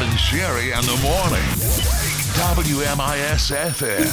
and Sherry in the morning. WMIS-FM,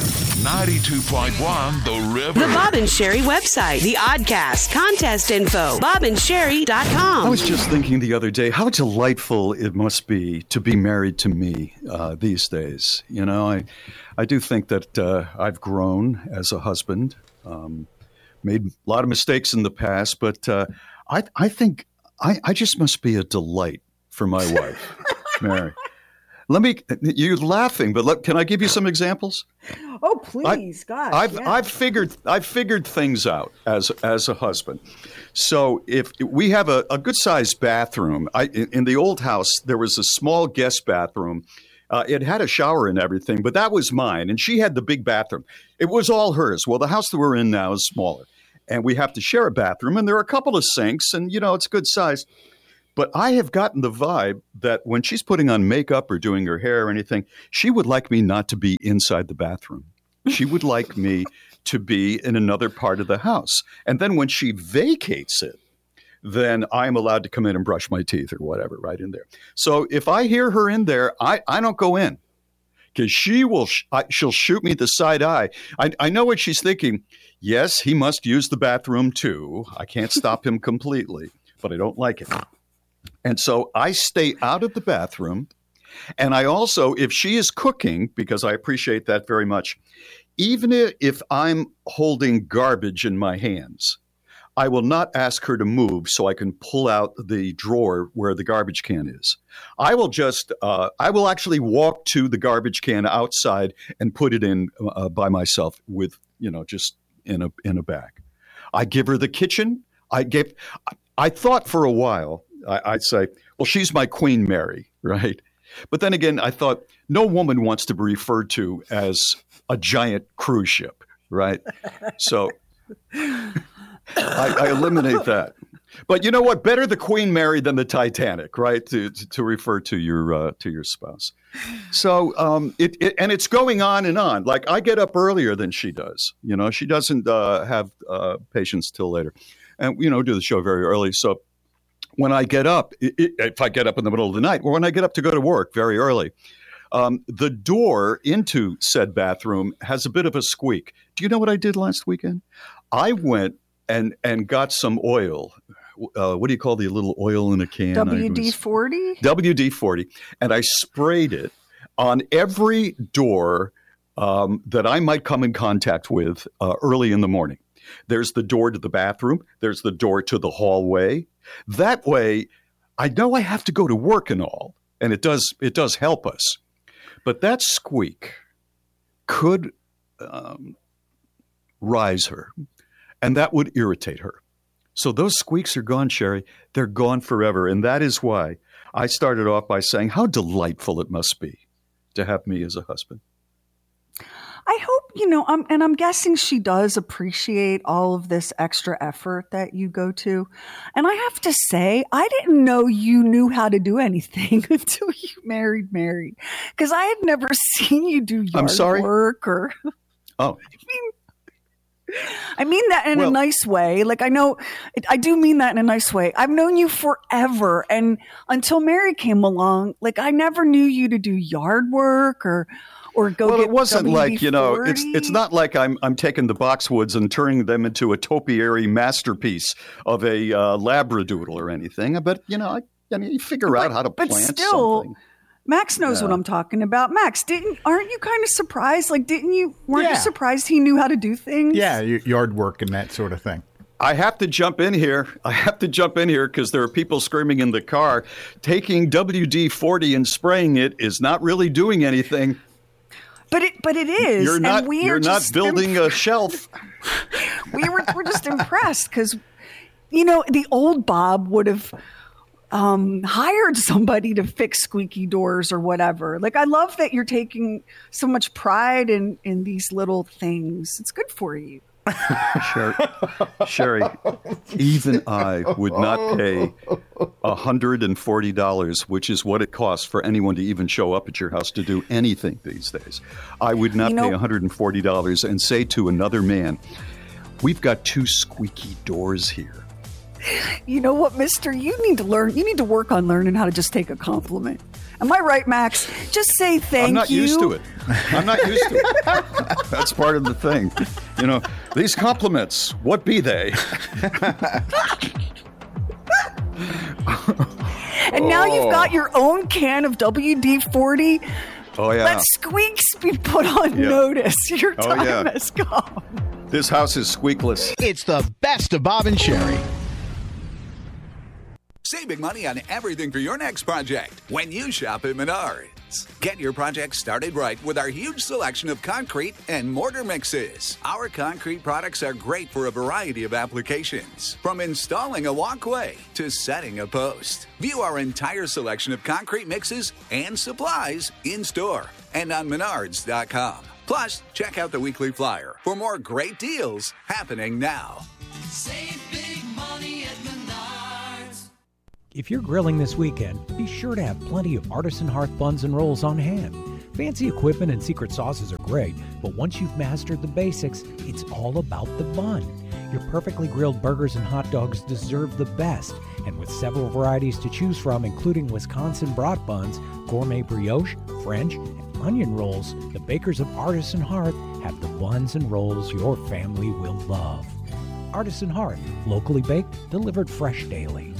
92.1 The River. The Bob and Sherry website, the Oddcast, contest info, bobandsherry.com. I was just thinking the other day how delightful it must be to be married to me these days. You know, I do think that I've grown as a husband, made a lot of mistakes in the past, but I think I just must be a delight for my wife, Mary. You're laughing, but can I give you some examples? Oh, please, gosh. I've figured things out as a husband. So if we have a good sized bathroom, in the old house, there was a small guest bathroom. It had a shower and everything, but that was mine. And she had the big bathroom. It was all hers. Well, the house that we're in now is smaller. And we have to share a bathroom. And there are a couple of sinks. And, you know, it's good size. But I have gotten the vibe that when she's putting on makeup or doing her hair or anything, she would like me not to be inside the bathroom. She would like me to be in another part of the house. And then when she vacates it, then I'm allowed to come in and brush my teeth or whatever right in there. So if I hear her in there, I don't go in because she'll shoot me the side eye. I know what she's thinking. Yes, he must use the bathroom too. I can't stop him completely, but I don't like it. And so I stay out of the bathroom. And I also, if she is cooking, because I appreciate that very much, even if I'm holding garbage in my hands, I will not ask her to move so I can pull out the drawer where the garbage can is. I will actually walk to the garbage can outside and put it in by myself with, just in a bag. I give her the kitchen. I thought for a while, I'd say, well, she's my Queen Mary, right? But then again, I thought no woman wants to be referred to as a giant cruise ship, right? So I eliminate that. But you know what? Better the Queen Mary than the Titanic, right? To refer to your spouse. So it's going on and on. Like I get up earlier than she does. She doesn't have patience till later, and do the show very early. So when I get up, if I get up in the middle of the night, or when I get up to go to work very early, the door into said bathroom has a bit of a squeak. Do you know what I did last weekend? I went and got some oil. What do you call the little oil in a can? WD-40? WD-40. And I sprayed it on every door that I might come in contact with early in the morning. There's the door to the bathroom. There's the door to the hallway. That way, I know I have to go to work and all, and it does help us. But that squeak could rise her, and that would irritate her. So those squeaks are gone, Sherry. They're gone forever, and that is why I started off by saying how delightful it must be to have me as a husband. I hope, I'm guessing she does appreciate all of this extra effort that you go to. And I have to say, I didn't know you knew how to do anything until you married Mary. Because I had never seen you do yard work or... Oh. I mean that in a nice way. Like, I do mean that in a nice way. I've known you forever. And until Mary came along, like, I never knew you to do yard work or go well, get it wasn't WD-40. like, it's not like I'm taking the boxwoods and turning them into a topiary masterpiece of a labradoodle or anything. But, you figure out how to plant something. Max knows what I'm talking about. Max, aren't you kind of surprised? Like, weren't you surprised he knew how to do things? Yeah, yard work and that sort of thing. I have to jump in here because there are people screaming in the car. Taking WD-40 and spraying it is not really doing anything. But it is. You're not building a shelf. We're just impressed because, the old Bob would have hired somebody to fix squeaky doors or whatever. Like, I love that you're taking so much pride in these little things. It's good for you. Sherry, even I would not pay $140, which is what it costs for anyone to even show up at your house to do anything these days. I would not pay $140 and say to another man, we've got 2 squeaky doors here. You know what, mister? You need to work on learning how to just take a compliment. Am I right, Max? Just say thank you. I'm not used to it. That's part of the thing. You know, these compliments, what be they? And now you've got your own can of WD-40. Oh, yeah. Let squeaks be put on notice. Your time has come. This house is squeakless. It's the best of Bob and Sherry. Saving money on everything for your next project when you shop at Menards. Get your project started right with our huge selection of concrete and mortar mixes. Our concrete products are great for a variety of applications, from installing a walkway to setting a post. View our entire selection of concrete mixes and supplies in store and on Menards.com. Plus, check out the weekly flyer for more great deals happening now. Save big money at Menards. If you're grilling this weekend, be sure to have plenty of Artisan Hearth buns and rolls on hand. Fancy equipment and secret sauces are great, but once you've mastered the basics, it's all about the bun. Your perfectly grilled burgers and hot dogs deserve the best, and with several varieties to choose from, including Wisconsin brat buns, gourmet brioche, French, and onion rolls, the bakers of Artisan Hearth have the buns and rolls your family will love. Artisan Hearth, locally baked, delivered fresh daily.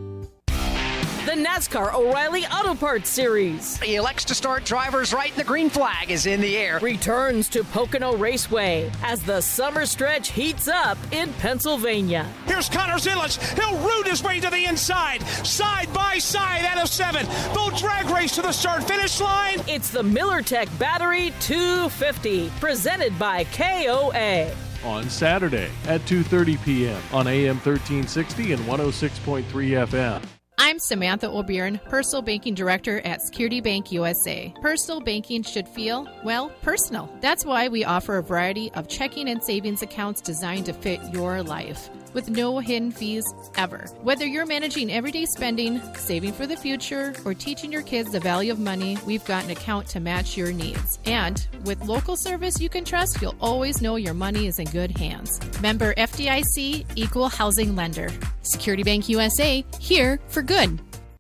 The NASCAR O'Reilly Auto Parts Series. He elects to start drivers right, and the green flag is in the air. Returns to Pocono Raceway as the summer stretch heats up in Pennsylvania. Here's Connor Zillage. He'll root his way to the inside. Side by side out of 7. They'll drag race to the start-finish line. It's the MillerTech Battery 250, presented by KOA. On Saturday at 2:30 p.m. on AM 1360 and 106.3 FM. I'm Samantha O'Byrne, Personal Banking Director at Security Bank USA. Personal banking should feel, well, personal. That's why we offer a variety of checking and savings accounts designed to fit your life, with no hidden fees ever. Whether you're managing everyday spending, saving for the future, or teaching your kids the value of money, we've got an account to match your needs. And with local service you can trust, you'll always know your money is in good hands. Member FDIC, Equal Housing Lender. Security Bank USA, here for good.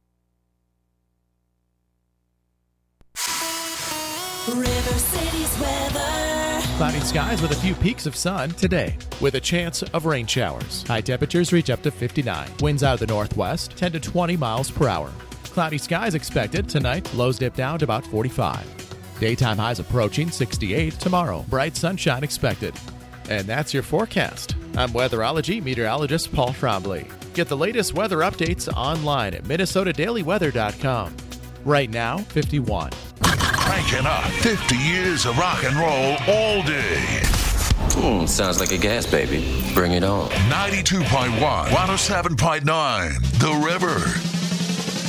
River City's weather. Cloudy skies with a few peaks of sun today, with a chance of rain showers. High temperatures reach up to 59. Winds out of the northwest, 10 to 20 miles per hour. Cloudy skies expected tonight. Lows dip down to about 45. Daytime highs approaching 68 tomorrow. Bright sunshine expected. And that's your forecast. I'm weatherology meteorologist Paul Trombley. Get the latest weather updates online at MinnesotaDailyWeather.com. Right now, 51. Cranking up 50 years of rock and roll all day. Sounds like a gas baby. Bring it on. 92.1, 107.9, The River.